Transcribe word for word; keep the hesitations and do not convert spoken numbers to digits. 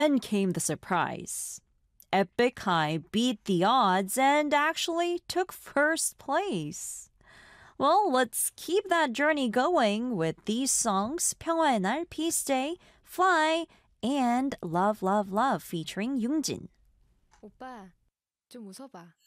Then came the surprise. Epic High beat the odds and actually took first place. Well, let's keep that journey going with these songs 평화의 날, Peace Day, Fly, and Love Love Love featuring Yoongjin. 오빠, 좀 웃어봐.